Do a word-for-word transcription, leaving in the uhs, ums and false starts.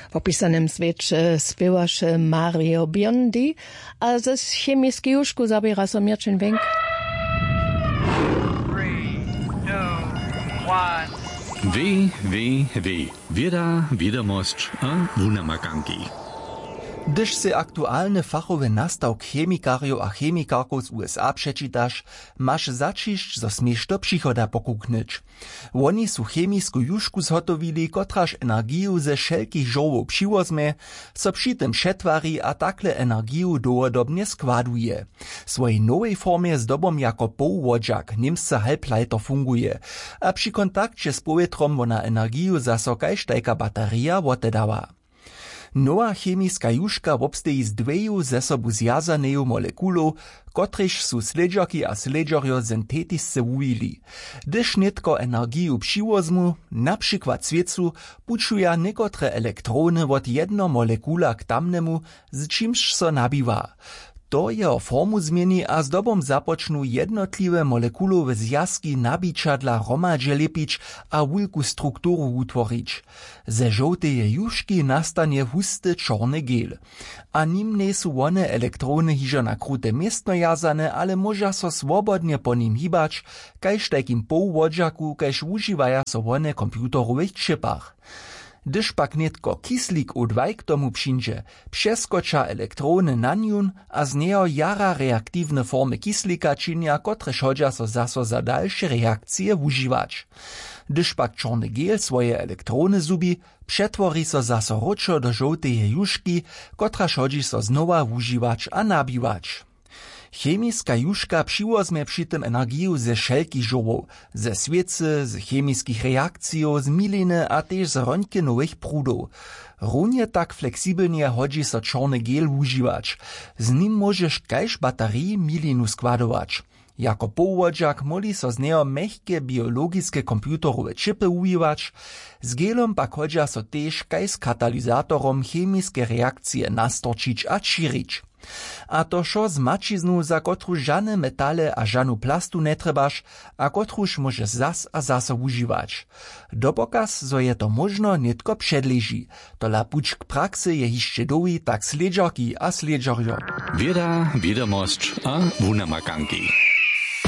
W opisanym świecie śpiewasz Mario Biondi, a ze chemiskiej juszku zabiera so Mirczyn Wenk. Wie, wie, wie. Wieda, wiadomość a wunamakanki. Gdyż se aktualny fachowy nastawk chemikariów a chemikarków z U S A przeczytasz, masz zaczyść, zo smiesz do przychoda pokuknyć. Oni su chemisku juszku zhotowili, kotraż energiju ze wszelkich żołów przywozme, co przy tym przetwari a takle energiju dowodobnie składuje. Swojej nowej formie zdobom jako połwodziak, niemsce halbleiter funguje, a przy kontakcie z powietrem ona energiju zaso kajsztajka bateria wotedała. Nowa chemiska juszka wobsteji z dweju ze sobu zjazaneju molekulów, kotrež su sledžaki a sledžarjo syntetisce wujili. Gdyż nitko energiju przywozmu, na przykład sviecu, pučuja niekotre elektrony od jedno molekula k tamnemu, z czymś so nabiwa. To je o formu zmieni a zdobom započnu jednotliwe molekulowe zjazki nabiča dla hromadźe lepić a wulku strukturu utworić. Ze żołteje juszki nastanie husty czorny gel. A nim nie su one elektrony hižo na krute miestno jazane, ale moža so swobodnie po nim hibać, kajž takim połwodziaku, kajž užiwaja so one komputerowych čipach. Gdyż pak nitko kislik U dwa k tomu přińdzie, przeskoča elektrony na njun, a z neho jara reaktywne formy kislika činia, kotrež hodźa so zaso za dalsze reakcje užiwać. Gdyż pak czarny gel swoje elektrony zubi, przetwori so zaso roczo do żołteje juszki, kotraž hodzi so znowa užiwać a nabiwać. Chemiska juszka przywozme przy tym energiju ze wszelkich żołów, ze sviecy, z chemiskich reakcjów, z miliny a też z röntgenowych prudów. Równie tak fleksibelnie hodzi so czarny gel używać. Z nim możesz kajż baterii milinu składować. Jako połwodziak moli so z neho mehkie biologiske komputerowe čipy używać. Z gelom pak hodźa so też kajż katalizatorom chemiske reakcje nastorčić a čirić. A to šo z mačiznu, za kotruž žane metale a žanu plastu netrebaš, a kotruž može zas a zasa užiwać. Dopokaz, zo je to možno, nitko předleží. Tola puč k praksy je hišće dowi tak sledžarki a sledžarjo. Wieda, wiadomość a wunamakanki.